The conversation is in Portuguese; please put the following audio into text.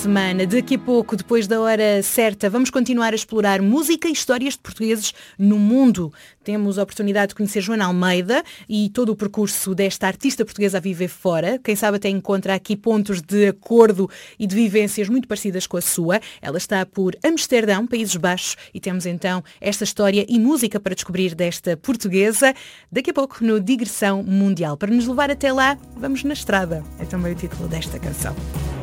semana. Daqui a pouco, depois da hora certa, vamos continuar a explorar música e histórias de portugueses no mundo. Temos a oportunidade de conhecer Joana Almeida e todo o percurso desta artista portuguesa a viver fora. Quem sabe até encontra aqui pontos de acordo e de vivências muito parecidas com a sua. Ela está por Amsterdão, Países Baixos, e temos então esta história e música para descobrir desta portuguesa. Daqui a pouco no Digressão Mundial. Para nos levar até lá, vamos na estrada. É também o título desta canção.